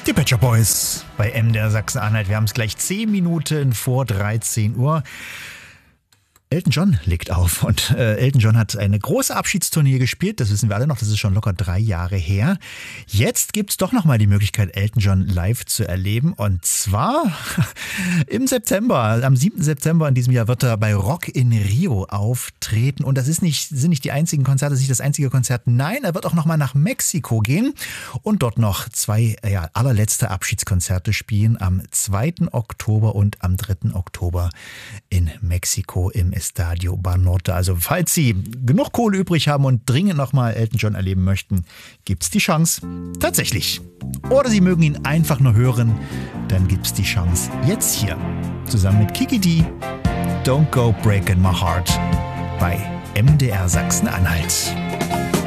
Die Pet Shop Boys bei MDR Sachsen-Anhalt. Wir haben es gleich 10 Minuten vor 13 Uhr. Elton John legt auf und Elton John hat eine große Abschiedstournee gespielt, das wissen wir alle noch, das ist schon locker 3 Jahre her. Jetzt gibt's doch nochmal die Möglichkeit, Elton John live zu erleben und zwar im September, am 7. September in diesem Jahr wird er bei Rock in Rio auftreten und das sind nicht die einzigen Konzerte, das ist nicht das einzige Konzert, nein, er wird auch nochmal nach Mexiko gehen und dort noch 2 allerletzte Abschiedskonzerte spielen am 2. Oktober und am 3. Oktober in Mexiko im Estadio Banorte. Also falls Sie genug Kohle übrig haben und dringend nochmal Elton John erleben möchten, gibt's die Chance. Tatsächlich. Oder Sie mögen ihn einfach nur hören, dann gibt's die Chance jetzt hier. Zusammen mit Kiki D. Don't Go Breaking My Heart bei MDR Sachsen-Anhalt.